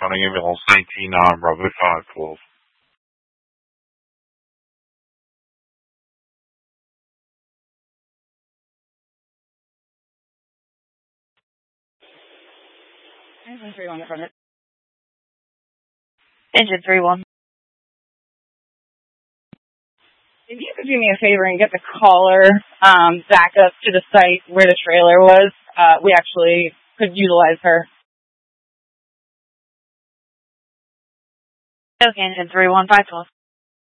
responding ambulance 19 Bravo 512. Engine 3-1 in front of it. Engine 3-1. If you could do me a favor and get the caller back up to the site where the trailer was, we actually could utilize her. Okay, Engine 3-1, 512.